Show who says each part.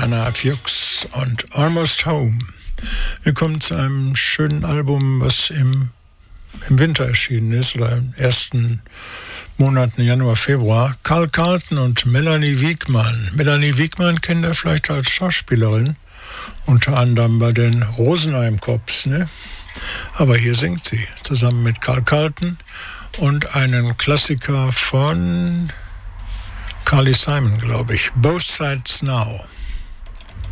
Speaker 1: Anna Fuchs und Almost Home. Wir kommen zu einem schönen Album, was im Winter erschienen ist, oder im ersten Monaten Januar, Februar. Carl Carlton und Melanie Wiegmann. Melanie Wiegmann kennt ihr vielleicht als Schauspielerin, unter anderem bei den Rosenheim Cops, ne? Aber hier singt sie zusammen mit Carl Carlton und einen Klassiker von Carly Simon, glaube ich. Both Sides Now.